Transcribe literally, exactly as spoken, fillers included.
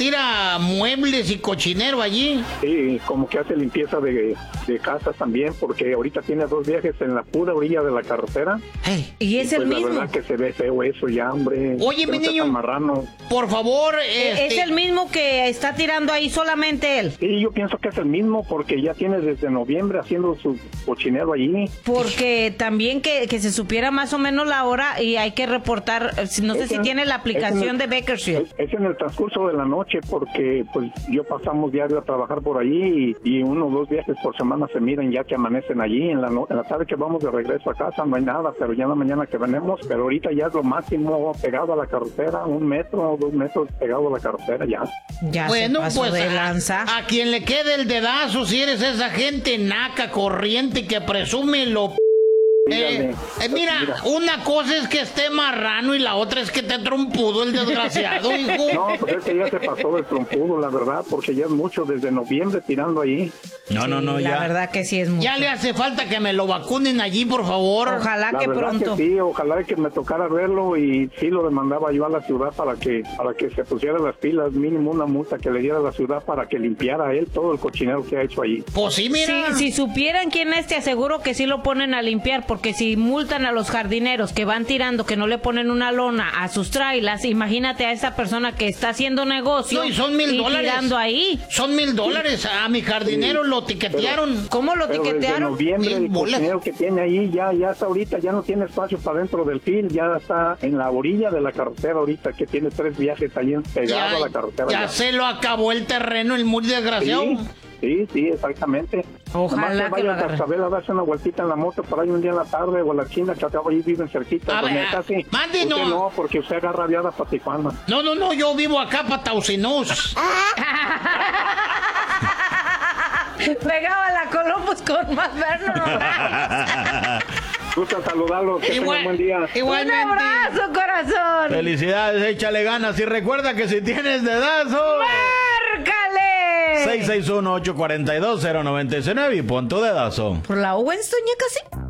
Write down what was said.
tira muebles y cochinero allí. Sí, como que hace limpieza de, de casas también, porque ahorita tiene dos viajes en la pura orilla de la carretera. Hey. Y es y el pues mismo. La verdad que se ve feo eso ya, hombre. Oye, mi no niño, marrano. por favor, este... ¿Es el mismo que está tirando ahí solamente él? Sí, yo pienso que es el mismo, porque ya tiene desde noviembre haciendo su cochinero allí. Porque también que, que se supiera más o menos la hora y hay que reportar, no sé Es si en- tiene la aplicación es en de el- Bakersfield. Es, es en el transcurso de la noche, porque pues yo pasamos diario a trabajar por allí y, y uno o dos viajes por semana se miran ya que amanecen allí. En la, no- en la tarde que vamos de regreso a casa no hay nada, pero ya en la mañana que venimos, pero ahorita ya es lo máximo pegado a la carretera, un metro o dos metros pegado a la carretera ya. Ya Bueno, se pasó pues de a, lanza. a quien le quede el dedazo, si eres esa gente naca, corriente, que presume lo... Dígame. Eh, eh, mira, Mira. una cosa es que esté marrano y la otra es que esté trompudo el desgraciado, hijo. No, pues es que ya se pasó del trompudo, la verdad, porque ya es mucho desde noviembre tirando ahí. No, no, no, Sí, la ya. verdad que sí es mucho. Ya le hace falta que me lo vacunen allí, por favor. Ojalá La que verdad pronto. que sí, ojalá que me tocara verlo y sí lo demandaba yo a la ciudad para que para que se pusiera las pilas, mínimo una multa que le diera a la ciudad para que limpiara él todo el cochinero que ha hecho ahí. Pues sí, mira. Sí, si supieran quién es, te aseguro que sí lo ponen a limpiar, porque si multan a los jardineros que van tirando, que no le ponen una lona a sus trailas, imagínate a esa persona que está haciendo negocio No, y son mil y dólares. tirando ahí. Son mil dólares. A mi jardinero Sí, lo tiquetearon. ¿Cómo lo Pero desde tiquetearon? noviembre Mil el bolas. cochinero que tiene ahí ya ya hasta ahorita ya no tiene espacio para dentro del fil, ya está en la orilla de la carretera ahorita, que tiene tres viajes ahí pegado a la carretera. ya se lo acabó el terreno, el muy desgraciado. Sí, sí, sí, exactamente. Ojalá Nomás que vaya lo a agarre. Cascabel a darse una vueltita en la moto por ahí un día en la tarde, o a la China, que acá ahí viven cerquita. A doña ver, Casi. mande, Usted no. no, porque usted agarra viada para Tijuana. No, no, no, yo vivo acá para Tausinús. Pegaba la Columbus con más Vernon. Gusta saludarlo, que tenga un buen día. Un Igualmente. abrazo, corazón. Felicidades, échale ganas y recuerda que si tienes dedazo, ¡Márcale! seis seis uno, ocho cuatro dos, cero nueve nueve y pon tu dedazo. Por la Owens, doña Casi.